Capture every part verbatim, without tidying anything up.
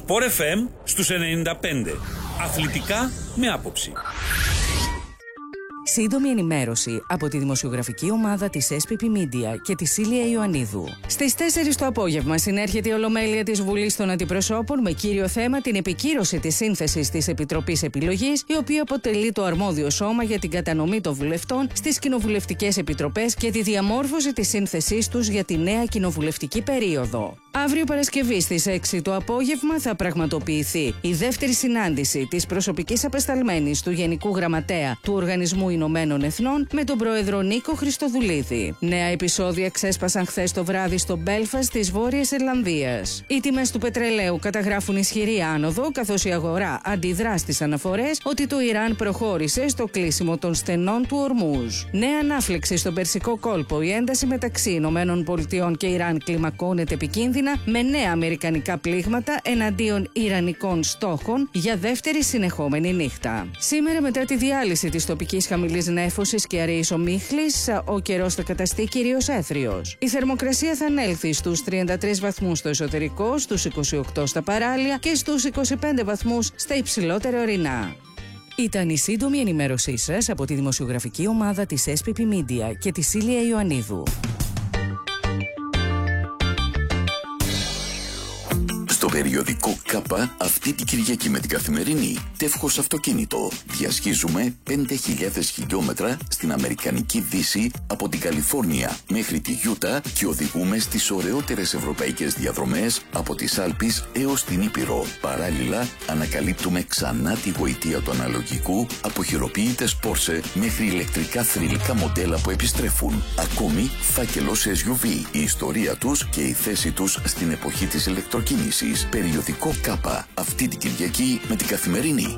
Sport εφ εμ στους ενενήντα πέντε. Αθλητικά με άποψη. Σύντομη ενημέρωση από τη δημοσιογραφική ομάδα της ες πι πι Media και τη Σίλια Ιωαννίδου. Στις τέσσερις το απόγευμα συνέρχεται η Ολομέλεια της Βουλής των Αντιπροσώπων με κύριο θέμα την επικύρωση της σύνθεσης της Επιτροπής Επιλογής, η οποία αποτελεί το αρμόδιο σώμα για την κατανομή των βουλευτών στις κοινοβουλευτικές επιτροπές και τη διαμόρφωση της σύνθεσής τους για τη νέα κοινοβουλευτική περίοδο. Αύριο Παρασκευή στις έξι το απόγευμα θα πραγματοποιηθεί η δεύτερη συνάντηση της προσωπικής απεσταλμένης του Γενικού Γραμματέα του Οργανισμού Ηνωμένων Εθνών με τον πρόεδρο Νίκο Χριστοδουλίδη. Νέα επεισόδια ξέσπασαν χθες το βράδυ στο Μπέλφαστ της Βόρειας Ιρλανδίας. Οι τιμές του πετρελαίου καταγράφουν ισχυρή άνοδο, καθώς η αγορά αντιδρά στις αναφορές ότι το Ιράν προχώρησε στο κλείσιμο των στενών του Ορμούζ. Νέα ανάφλεξη στον Περσικό κόλπο. Η ένταση μεταξύ Ηνωμένων Πολιτειών και Ιράν κλιμακώνεται επικίνδυνα, με νέα αμερικανικά πλήγματα εναντίον ιρανικών στόχων για δεύτερη συνεχόμενη νύχτα. Σήμερα, μετά τη διάλυση της τοπικής χαμηλής νέφωσης και αραιής ομίχλης, ο καιρός θα καταστεί κυρίως έθριος. Η θερμοκρασία θα ανέλθει στους τριάντα τρεις βαθμούς στο εσωτερικό, στους είκοσι οκτώ στα παράλια και στους είκοσι πέντε βαθμούς στα υψηλότερα ορεινά. Ήταν η σύντομη ενημέρωσή σας από τη δημοσιογραφική ομάδα της ες πι πι Media και τη Σίλια Ιωαννίδου. Στο περιοδικό ΚΑΠΑ αυτή την Κυριακή με την Καθημερινή, τεύχος αυτοκίνητο. Διασχίζουμε πέντε χιλιάδες χιλιόμετρα στην Αμερικανική Δύση από την Καλιφόρνια μέχρι τη Γιούτα και οδηγούμε στις ωραιότερες ευρωπαϊκές διαδρομές από τις Άλπεις έως την Ήπειρο. Παράλληλα, ανακαλύπτουμε ξανά τη γοητεία του αναλογικού από χειροποίητες Porsche μέχρι ηλεκτρικά θρυλικά μοντέλα που επιστρέφουν. Ακόμη, φάκελος ες γιου βι, η ιστορία τους και η θέση τους στην εποχή της ηλεκτροκίνησης. Περιοδικό ΚΑΠΑ αυτή την Κυριακή με την Καθημερινή.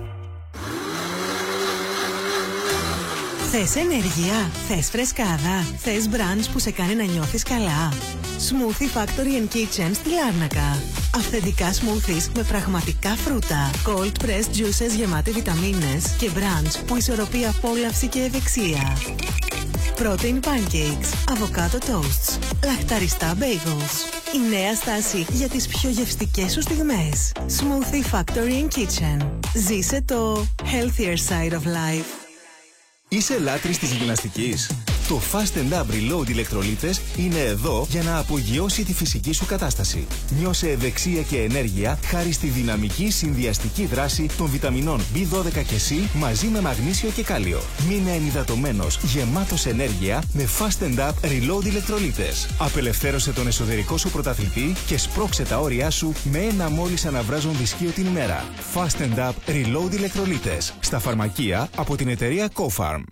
Θες ενέργεια, θες φρεσκάδα, θες μπραντς που σε κάνει να νιώθεις καλά. Smoothie Factory and Kitchen στη Λάρνακα. Αυθεντικά smoothies με πραγματικά φρούτα. Cold pressed juices γεμάτη βιταμίνες και μπραντς που ισορροπεί απόλαυση και ευεξία. Protein pancakes, avocado toasts, λαχταριστά bagels. Η νέα στάση για τις πιο γευστικές σου στιγμές. Smoothie Factory and Kitchen. Ζήσε το healthier side of life. Είσαι λάτρης της γυμναστικής? Το Fast and Up Reload ηλεκτρολίτες είναι εδώ για να απογειώσει τη φυσική σου κατάσταση. Νιώσε ευεξία και ενέργεια χάρη στη δυναμική συνδυαστική δράση των βιταμινών μπι δώδεκα και C μαζί με μαγνήσιο και κάλιο. Μείνε ενυδατωμένος, γεμάτος ενέργεια με Fast and Up Reload ηλεκτρολίτες. Απελευθέρωσε τον εσωτερικό σου πρωταθλητή και σπρώξε τα όρια σου με ένα μόλις αναβράζον δυσκείο την ημέρα. Fast and Up Reload ηλεκτρολίτες. Στα φαρμακεία από την εταιρεία Cofarm.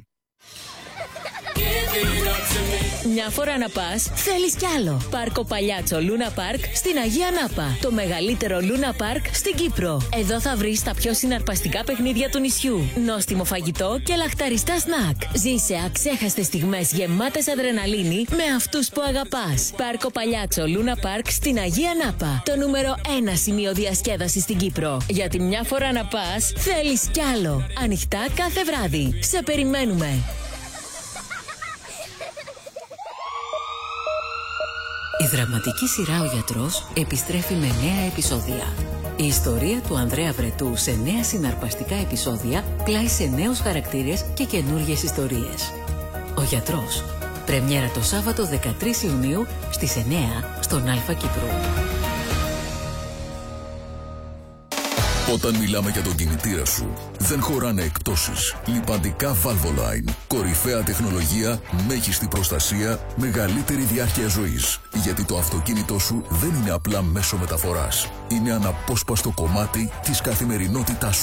Μια φορά να πας, θέλεις κι άλλο. Πάρκο Παλιάτσο Λούνα Πάρκ στην Αγία Νάπα. Το μεγαλύτερο Λούνα Πάρκ στην Κύπρο. Εδώ θα βρεις τα πιο συναρπαστικά παιχνίδια του νησιού. Νόστιμο φαγητό και λαχταριστά σνακ. Ζήσε αξέχαστες στιγμές γεμάτες αδρεναλίνη με αυτούς που αγαπάς. Πάρκο Παλιάτσο Λούνα Πάρκ στην Αγία Νάπα. Το νούμερο ένα σημείο διασκέδασης στην Κύπρο. Γιατί μια φορά να πας, θέλεις κι άλλο. Ανοιχτά κάθε βράδυ. Σε περιμένουμε. Η δραματική σειρά «Ο Γιατρός» επιστρέφει με νέα επεισόδια. Η ιστορία του Ανδρέα Βρετού σε νέα συναρπαστικά επεισόδια πλάι σε νέους χαρακτήρες και καινούργιες ιστορίες. «Ο Γιατρός». Πρεμιέρα το Σάββατο δεκατρείς Ιουνίου στις εννιά στον Αλφα Κύπρου. Όταν μιλάμε για τον κινητήρα σου, δεν χωράνε εκτόσεις. Λιπαντικά Valvoline. Κορυφαία τεχνολογία, μέγιστη προστασία, μεγαλύτερη διάρκεια ζωής. Γιατί το αυτοκίνητό σου δεν είναι απλά μέσο μεταφοράς. Είναι αναπόσπαστο κομμάτι της καθημερινότητάς σου.